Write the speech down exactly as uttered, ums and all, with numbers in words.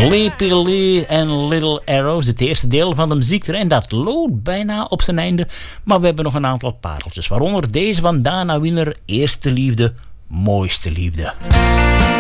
Sleepy Lee en Little Arrows, het eerste deel van de muziektrein, dat loopt bijna op zijn einde. Maar we hebben nog een aantal pareltjes, waaronder deze van Dana Wiener, Eerste Liefde, Mooiste Liefde.